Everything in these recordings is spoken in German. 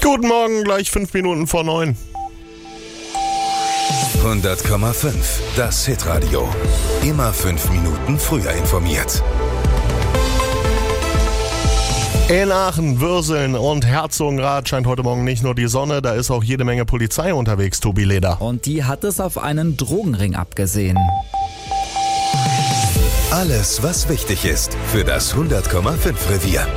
Guten Morgen, gleich 5 Minuten vor 9. 100,5, das Hitradio. Immer 5 Minuten früher informiert. In Aachen, Würseln und Herzogenrath scheint heute Morgen nicht nur die Sonne, da ist auch jede Menge Polizei unterwegs, Tobi Leder. Und die hat es auf einen Drogenring abgesehen. Alles, was wichtig ist für das 100,5 Revier.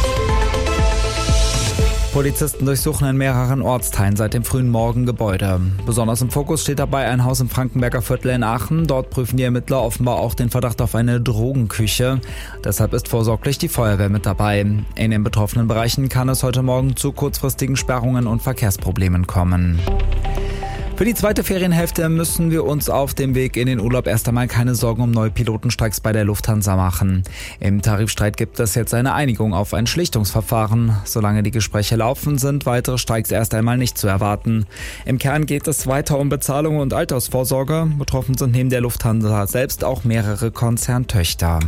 Polizisten durchsuchen in mehreren Ortsteilen seit dem frühen Morgen Gebäude. Besonders im Fokus steht dabei ein Haus im Frankenberger Viertel in Aachen. Dort prüfen die Ermittler offenbar auch den Verdacht auf eine Drogenküche. Deshalb ist vorsorglich die Feuerwehr mit dabei. In den betroffenen Bereichen kann es heute Morgen zu kurzfristigen Sperrungen und Verkehrsproblemen kommen. Für die zweite Ferienhälfte müssen wir uns auf dem Weg in den Urlaub erst einmal keine Sorgen um neue Pilotenstreiks bei der Lufthansa machen. Im Tarifstreit gibt es jetzt eine Einigung auf ein Schlichtungsverfahren. Solange die Gespräche laufen, sind weitere Streiks erst einmal nicht zu erwarten. Im Kern geht es weiter um Bezahlung und Altersvorsorge. Betroffen sind neben der Lufthansa selbst auch mehrere Konzerntöchter.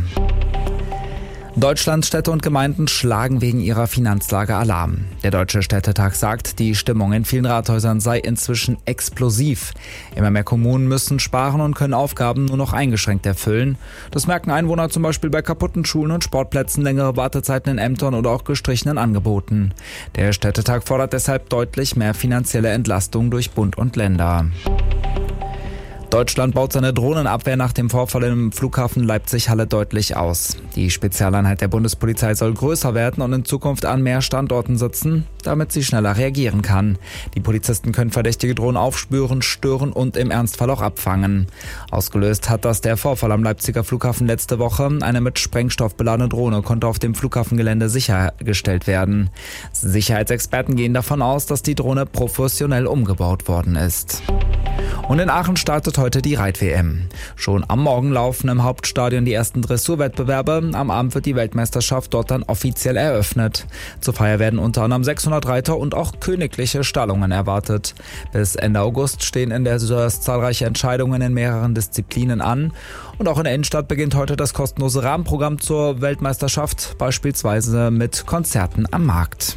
Deutschlands Städte und Gemeinden schlagen wegen ihrer Finanzlage Alarm. Der Deutsche Städtetag sagt, die Stimmung in vielen Rathäusern sei inzwischen explosiv. Immer mehr Kommunen müssen sparen und können Aufgaben nur noch eingeschränkt erfüllen. Das merken Einwohner zum Beispiel bei kaputten Schulen und Sportplätzen, längere Wartezeiten in Ämtern oder auch gestrichenen Angeboten. Der Städtetag fordert deshalb deutlich mehr finanzielle Entlastung durch Bund und Länder. Deutschland baut seine Drohnenabwehr nach dem Vorfall im Flughafen Leipzig-Halle deutlich aus. Die Spezialeinheit der Bundespolizei soll größer werden und in Zukunft an mehr Standorten sitzen, damit sie schneller reagieren kann. Die Polizisten können verdächtige Drohnen aufspüren, stören und im Ernstfall auch abfangen. Ausgelöst hat das der Vorfall am Leipziger Flughafen letzte Woche. Eine mit Sprengstoff beladene Drohne konnte auf dem Flughafengelände sichergestellt werden. Sicherheitsexperten gehen davon aus, dass die Drohne professionell umgebaut worden ist. Und in Aachen startet heute die Reit-WM. Schon am Morgen laufen im Hauptstadion die ersten Dressurwettbewerbe. Am Abend wird die Weltmeisterschaft dort dann offiziell eröffnet. Zur Feier werden unter anderem 600 Reiter und auch königliche Stallungen erwartet. Bis Ende August stehen in der Saison zahlreiche Entscheidungen in mehreren Disziplinen an. Und auch in der Innenstadt beginnt heute das kostenlose Rahmenprogramm zur Weltmeisterschaft, beispielsweise mit Konzerten am Markt.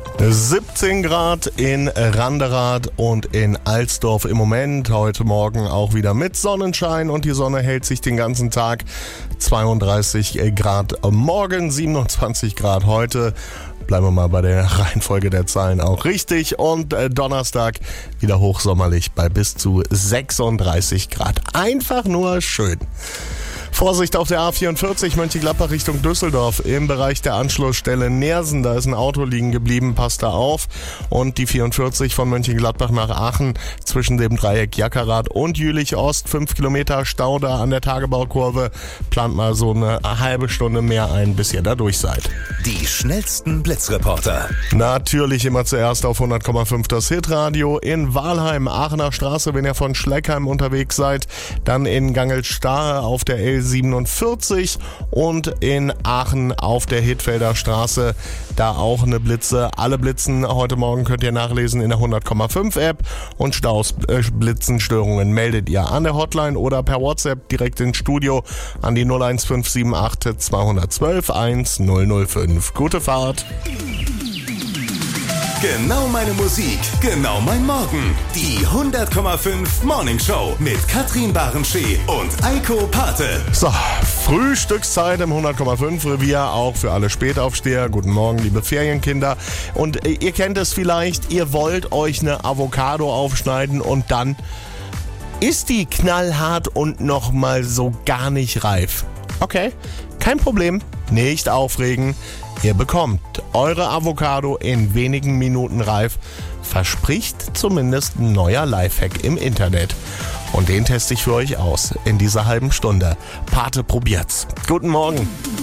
17 Grad in Randerath und in Alsdorf im Moment. Heute Morgen auch wieder mit Sonnenschein und die Sonne hält sich den ganzen Tag. 32 Grad morgen, 27 Grad heute. Bleiben wir mal bei der Reihenfolge der Zahlen auch richtig. Und Donnerstag wieder hochsommerlich bei bis zu 36 Grad. Einfach nur schön. Vorsicht auf der A44 Mönchengladbach Richtung Düsseldorf im Bereich der Anschlussstelle Neersen. Da ist ein Auto liegen geblieben, passt da auf. Und die 44 von Mönchengladbach nach Aachen zwischen dem Dreieck Jackerath und Jülich Ost. 5 Kilometer Stau da an der Tagebaukurve. Plant mal so eine halbe Stunde mehr ein, bis ihr da durch seid. Die schnellsten Blitzreporter. Natürlich immer zuerst auf 100,5 das Hitradio. In Wahlheim, Aachener Straße, wenn ihr von Schleckheim unterwegs seid. Dann in Gangelstahe auf der L47 und in Aachen auf der Hittfelder Straße. Da auch eine Blitze. Alle Blitzen heute Morgen könnt ihr nachlesen in der 100,5 App. Und Staus, Blitzen, Störungen meldet ihr an der Hotline oder per WhatsApp direkt ins Studio an die 01578 212 1005. Gute Fahrt! Genau meine Musik, genau mein Morgen. Die 100,5 Morning Show mit Katrin Barenschee und Eiko Pate. So, Frühstückszeit im 100,5 Revier, auch für alle Spätaufsteher. Guten Morgen, liebe Ferienkinder. Und ihr kennt es vielleicht, ihr wollt euch eine Avocado aufschneiden und dann ist die knallhart und noch mal so gar nicht reif. Okay, kein Problem, nicht aufregen. Ihr bekommt eure Avocado in wenigen Minuten reif. Verspricht zumindest ein neuer Lifehack im Internet. Und den teste ich für euch aus in dieser halben Stunde. Pate probiert's. Guten Morgen.